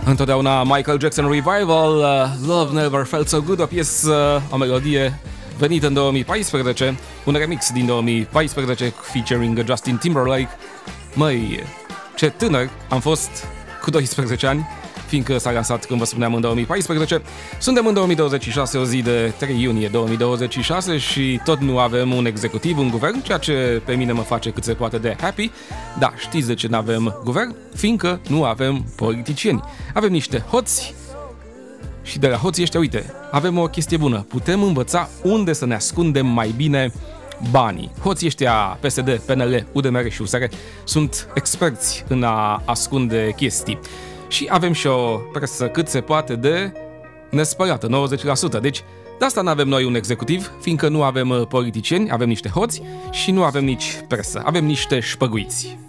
Întotdeauna Michael Jackson Revival, Love Never Felt So Good, o piesă, o melodie venită în 2014, un remix din 2014 featuring Justin Timberlake. Măi, ce tânăr am fost cu 12 ani, fiindcă s-a lansat, când vă spuneam, în 2014. Suntem în 2026, o zi de 3 iunie 2026 și tot nu avem un executiv în guvern, ceea ce pe mine mă face cât se poate de happy. Da, știți de ce nu avem guvern? Fiindcă nu avem politicieni. Avem niște hoți și de la hoții ăștia, uite, avem o chestie bună. Putem învăța unde să ne ascundem mai bine banii. Hoții ăștia PSD, PNL, UDMR și USR sunt experți în a ascunde chestii. Și avem și o presă cât se poate de nespălată, 90%. Deci, de asta nu avem noi un executiv, fiindcă nu avem politicieni, avem niște hoți și nu avem nici presă. Avem niște șpăguiți.